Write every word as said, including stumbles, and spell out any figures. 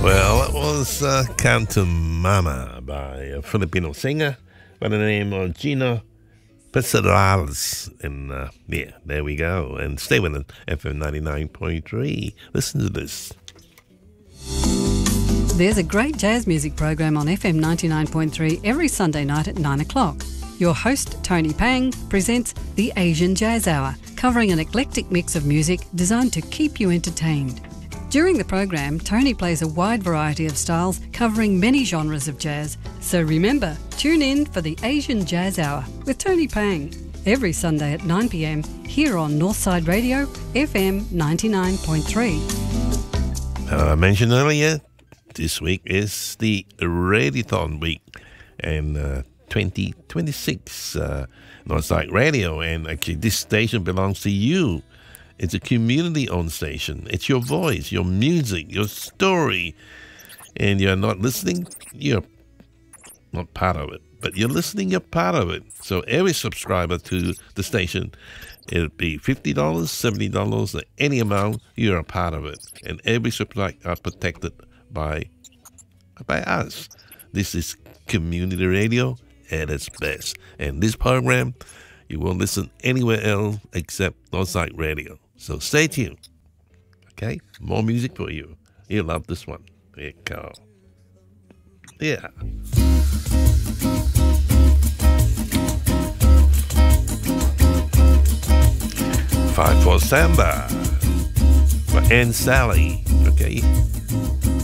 Well, that was uh, Canto Mama by a Filipino singer by the name of Gino Pecerals. And uh, yeah, there we go. And stay with it, F M ninety-nine point three. Listen to this. There's a great jazz music program on F M ninety-nine point three every Sunday night at nine o'clock. Your host, Tony Pang, presents the Asian Jazz Hour, covering an eclectic mix of music designed to keep you entertained. During the program, Tony plays a wide variety of styles covering many genres of jazz. So remember, tune in for the Asian Jazz Hour with Tony Pang every Sunday at nine p m here on Northside Radio, F M ninety-nine point three. Uh, I mentioned earlier, this week is the Radiothon week, and uh, twenty twenty-six uh, Northside Radio, and actually this station belongs to you. It's a community-owned station. It's your voice, your music, your story, and you're not listening, you're not part of it. But you're listening, you're part of it. So every subscriber to the station, it'll be fifty dollars, seventy dollars, or any amount, you're a part of it. And every subscriber are protected by, by us. This is community radio at its best. And this program, you won't listen anywhere else except Northside Radio. So stay tuned. Okay? More music for you. You'll love this one. There you go. Yeah. Five for Samba. For Anne Sally. Okay?